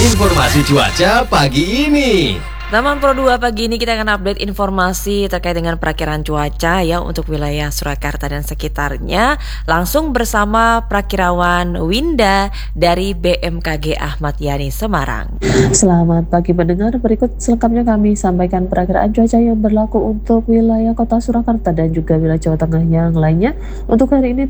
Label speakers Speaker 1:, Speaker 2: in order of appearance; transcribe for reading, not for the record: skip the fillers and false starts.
Speaker 1: informasi cuaca pagi ini.
Speaker 2: Taman Pro 2 pagi ini kita akan update informasi terkait dengan perakiraan cuaca ya untuk wilayah Surakarta dan sekitarnya langsung bersama Prakirawan Winda dari BMKG Ahmad Yani Semarang.
Speaker 3: Selamat pagi pendengar, berikut selengkapnya kami sampaikan perakiraan cuaca yang berlaku untuk wilayah Kota Surakarta dan juga wilayah Jawa Tengah yang lainnya untuk hari ini